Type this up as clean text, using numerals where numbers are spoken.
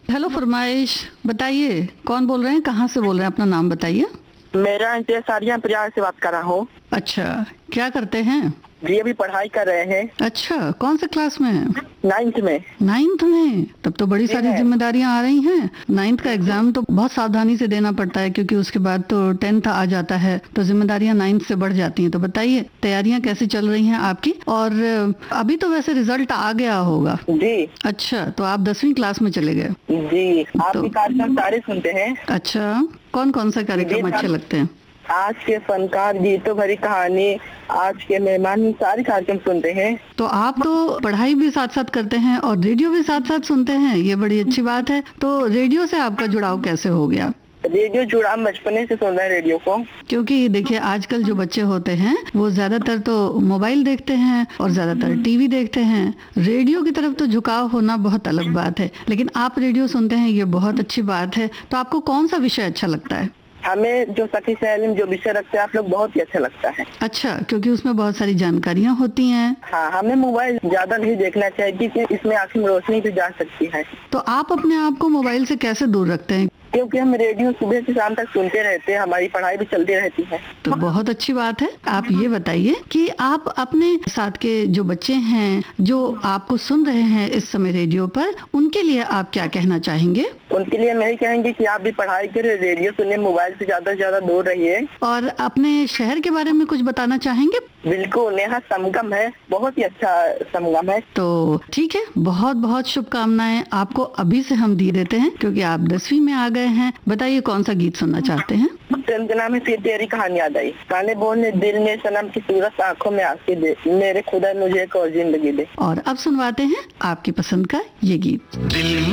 Hello फरमाइश, बताइए कौन बोल रहे हैं, कहाँ से बोल रहे हैं, अपना नाम बताइए। मेरा सारिया प्रयाग से बात कर रहा हूँ। अच्छा, क्या करते हैं? जी अभी पढ़ाई कर रहे हैं। अच्छा, कौन से क्लास में हैं? 9th में। 9th में? तब तो बड़ी सारी जिम्मेदारियां आ रही हैं। 9th का एग्जाम तो बहुत सावधानी से देना पड़ता है, क्योंकि उसके बाद तो 10th आ जाता है, तो जिम्मेदारियां 9th से बढ़ जाती हैं। तो बताइए तैयारियां कैसी चल रही हैं आपकी? और अभी तो वैसे रिजल्ट आ गया होगा। जी। अच्छा, तो आप 10वीं क्लास में चले गए। जी, आपके कार्यक्रम सारे सुनते हैं। अच्छा, कौन कौन सा कार्यक्रम अच्छे लगते हैं? आज के फनकार, गीतों भरी कहानी, आज के मेहमान, सारे कार्यक्रम सुनते हैं। तो आप तो पढ़ाई भी साथ साथ करते हैं और रेडियो भी साथ साथ सुनते हैं, ये बड़ी अच्छी बात है। तो रेडियो से आपका जुड़ाव कैसे हो गया? रेडियो जुड़ा बचपने से सुन रहे हैं रेडियो को। क्योंकि देखिए आजकल जो बच्चे होते हैं वो ज्यादातर तो मोबाइल देखते हैं और ज्यादातर टीवी देखते हैं। रेडियो की तरफ तो झुकाव होना बहुत अलग बात है, लेकिन आप रेडियो सुनते हैं, ये बहुत अच्छी बात है। तो आपको कौन सा विषय अच्छा लगता है? हमें जो सखी सहेली में जो विषय रखते हैं आप लोग, बहुत ही अच्छा लगता है। अच्छा, क्योंकि उसमें बहुत सारी जानकारियाँ होती हैं। हाँ, हमें मोबाइल ज्यादा नहीं देखना चाहिए, क्योंकि इसमें आंखों में रोशनी भी जा सकती है। तो आप अपने आप को मोबाइल से कैसे दूर रखते हैं? क्योंकि हम रेडियो सुबह से शाम तक सुनते रहते हैं, हमारी पढ़ाई भी चलती रहती है। तो बहुत अच्छी बात है। आप ये बताइए कि आप अपने साथ के जो बच्चे हैं जो आपको सुन रहे हैं इस समय रेडियो पर, उनके लिए आप क्या कहना चाहेंगे? उनके लिए मैं ही कहेंगे कि आप भी पढ़ाई करें, रेडियो सुनिए, मोबाइल से ज्यादा दूर रहिए। और अपने शहर के बारे में कुछ बताना चाहेंगे? बिल्कुल, यहाँ संगम है, बहुत ही अच्छा संगम है। तो ठीक है, बहुत बहुत शुभकामनाएं आपको अभी से हम दी देते हैं, क्योंकि आप 10वीं में आ गए हैं। बताइए कौन सा गीत सुनना चाहते हैं? फिल्म का नाम है फिर तेरी कहानी याद आई। गाने बोलने दिल में सनम की सूरत, आंखों में आंखें दे, मेरे खुदा मुझे एक और जिंदगी दे। और अब सुनवाते हैं आपकी पसंद का ये गीत। दिल